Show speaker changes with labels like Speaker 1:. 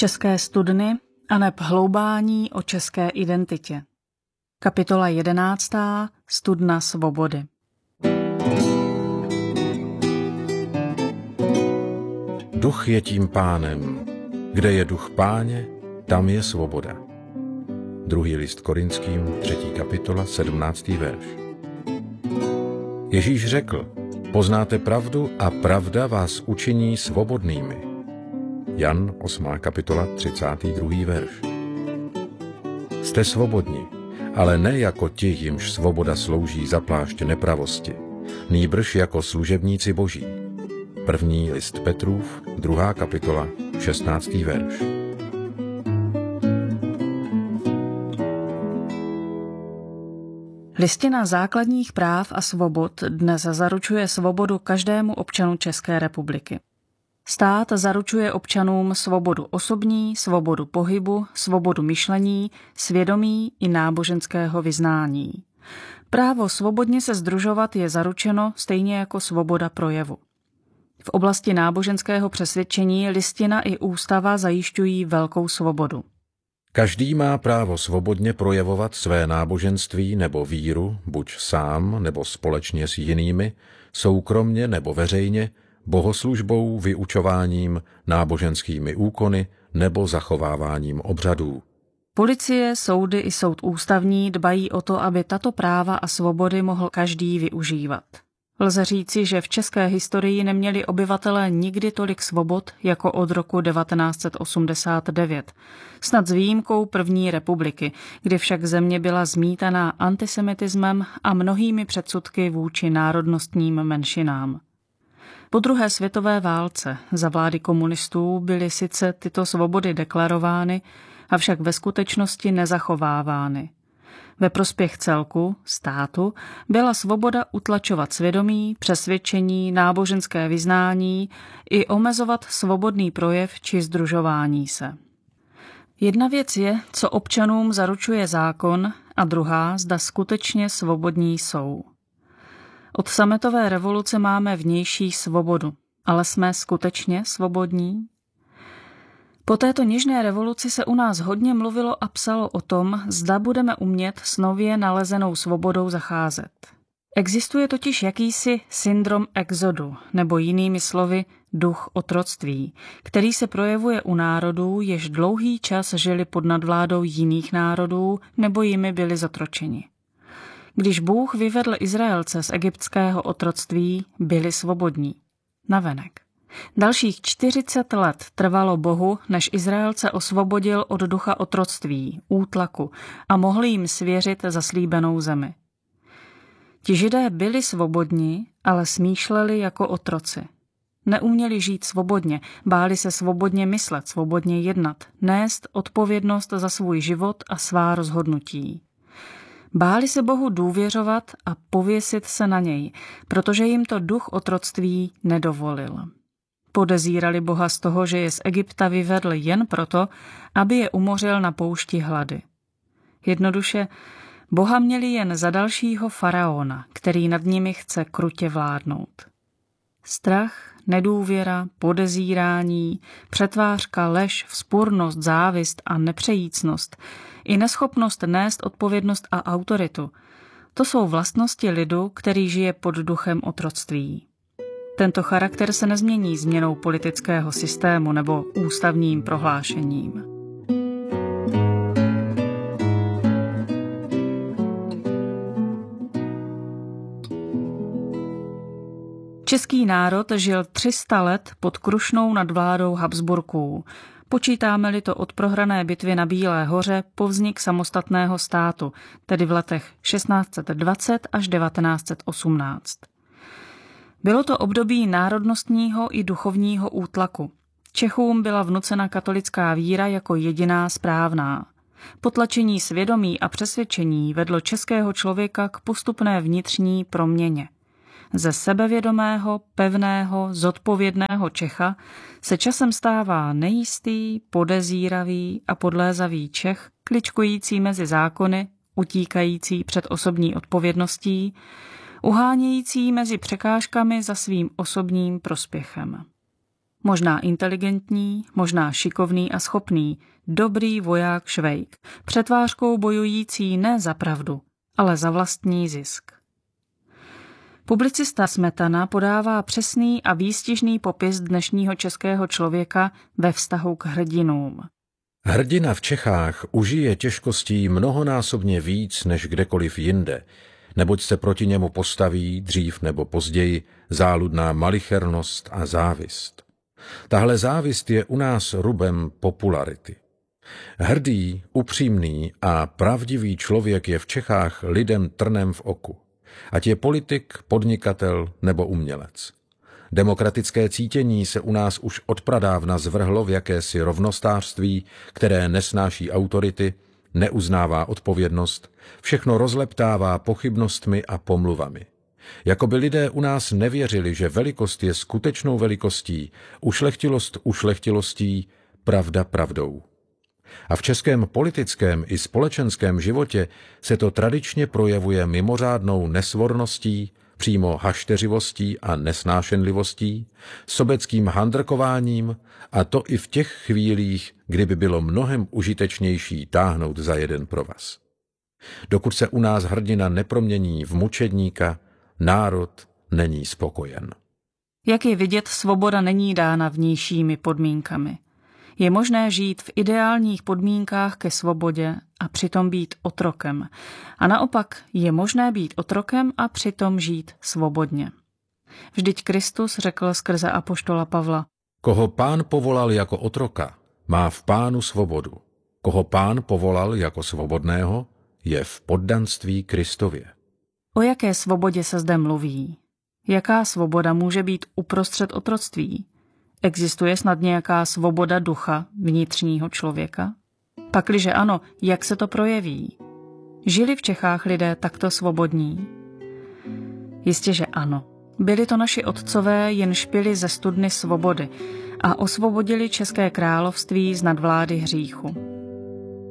Speaker 1: České studny aneb hloubání o české identitě. Kapitola 11. Studna svobody.
Speaker 2: Duch je tím pánem. Kde je duch páně, tam je svoboda. 2. list Korinským, 3. kapitola, 17. verš. Ježíš řekl, poznáte pravdu a pravda vás učiní svobodnými. Jan 8. kapitola, 32. verš. Jste svobodní, ale ne jako ti, jimž svoboda slouží za plášť nepravosti, nýbrž jako služebníci boží. 1. list Petrův, 2. kapitola, 16. verš.
Speaker 1: Listina základních práv a svobod dnes zaručuje svobodu každému občanu České republiky. Stát zaručuje občanům svobodu osobní, svobodu pohybu, svobodu myšlení, svědomí i náboženského vyznání. Právo svobodně se sdružovat je zaručeno stejně jako svoboda projevu. V oblasti náboženského přesvědčení listina i ústava zajišťují velkou svobodu.
Speaker 2: Každý má právo svobodně projevovat své náboženství nebo víru, buď sám nebo společně s jinými, soukromně nebo veřejně, bohoslužbou, vyučováním, náboženskými úkony nebo zachováváním obřadů.
Speaker 1: Policie, soudy i soud ústavní dbají o to, aby tato práva a svobody mohl každý využívat. Lze říci, že v české historii neměli obyvatelé nikdy tolik svobod jako od roku 1989, snad s výjimkou první republiky, kdy však země byla zmítaná antisemitismem a mnohými předsudky vůči národnostním menšinám. Po druhé světové válce za vlády komunistů byly sice tyto svobody deklarovány, avšak ve skutečnosti nezachovávány. Ve prospěch celku, státu, byla svoboda utlačovat svědomí, přesvědčení, náboženské vyznání i omezovat svobodný projev či sdružování se. Jedna věc je, co občanům zaručuje zákon, a druhá, zda skutečně svobodní jsou. Od sametové revoluce máme vnější svobodu, ale jsme skutečně svobodní? Po této něžné revoluci se u nás hodně mluvilo a psalo o tom, zda budeme umět s nově nalezenou svobodou zacházet. Existuje totiž jakýsi syndrom exodu, nebo jinými slovy duch otroctví, který se projevuje u národů, jež dlouhý čas žili pod nadvládou jiných národů nebo jimi byli zotročeni. Když Bůh vyvedl Izraelce z egyptského otroctví, byli svobodní. Navenek. Dalších 40 let trvalo Bohu, než Izraelce osvobodil od ducha otroctví, útlaku a mohl jim svěřit zaslíbenou zemi. Ti Židé byli svobodní, ale smýšleli jako otroci. Neuměli žít svobodně, báli se svobodně myslet, svobodně jednat, nést odpovědnost za svůj život a svá rozhodnutí. Báli se Bohu důvěřovat a pověsit se na něj, protože jim to duch otroctví nedovolil. Podezírali Boha z toho, že je z Egypta vyvedl jen proto, aby je umořil na poušti hlady. Jednoduše, Boha měli jen za dalšího faraona, který nad nimi chce krutě vládnout. Strach, nedůvěra, podezírání, přetvářka, lež, vzpurnost, závist a nepřejícnost i neschopnost nést odpovědnost a autoritu, to jsou vlastnosti lidu, který žije pod duchem otroctví. Tento charakter se nezmění změnou politického systému nebo ústavním prohlášením. Český národ žil 300 let pod krušnou nadvládou Habsburků. Počítáme-li to od prohrané bitvy na Bílé hoře po vznik samostatného státu, tedy v letech 1620 až 1918. Bylo to období národnostního i duchovního útlaku. Čechům byla vnucena katolická víra jako jediná správná. Potlačení svědomí a přesvědčení vedlo českého člověka k postupné vnitřní proměně. Ze sebevědomého, pevného, zodpovědného Čecha se časem stává nejistý, podezíravý a podlézavý Čech, kličkující mezi zákony, utíkající před osobní odpovědností, uhánějící mezi překážkami za svým osobním prospěchem. Možná inteligentní, možná šikovný a schopný, dobrý voják Švejk, přetvářkou bojující ne za pravdu, ale za vlastní zisk. Publicista Smetana podává přesný a výstižný popis dnešního českého člověka ve vztahu k hrdinům.
Speaker 2: Hrdina v Čechách užije těžkostí mnohonásobně víc než kdekoliv jinde, neboť se proti němu postaví dřív nebo později záludná malichernost a závist. Tahle závist je u nás rubem popularity. Hrdý, upřímný a pravdivý člověk je v Čechách lidem trnem v oku. Ať je politik, podnikatel nebo umělec. Demokratické cítění se u nás už odpradávna zvrhlo v jakési rovnostářství, které nesnáší autority, neuznává odpovědnost, všechno rozleptává pochybnostmi a pomluvami. Jakoby lidé u nás nevěřili, že velikost je skutečnou velikostí, ušlechtilost ušlechtilostí, pravda pravdou. A v českém politickém i společenském životě se to tradičně projevuje mimořádnou nesvorností, přímo hašteřivostí a nesnášenlivostí, sobeckým handrkováním, a to i v těch chvílích, kdyby bylo mnohem užitečnější táhnout za jeden provaz. Dokud se u nás hrdina nepromění v mučedníka, národ není spokojen.
Speaker 1: Jak je vidět, svoboda není dána vnějšími podmínkami. Je možné žít v ideálních podmínkách ke svobodě a přitom být otrokem. A naopak je možné být otrokem a přitom žít svobodně. Vždyť Kristus řekl skrze apoštola Pavla:
Speaker 2: Koho Pán povolal jako otroka, má v Pánu svobodu. Koho Pán povolal jako svobodného, je v poddanství Kristově.
Speaker 1: O jaké svobodě se zde mluví? Jaká svoboda může být uprostřed otroctví? Existuje snad nějaká svoboda ducha vnitřního člověka? Pakliže ano, jak se to projeví? Žili v Čechách lidé takto svobodní? Jistě, že ano. Byli to naši otcové, jenž pili ze studny svobody a osvobodili České království z nadvlády hříchu.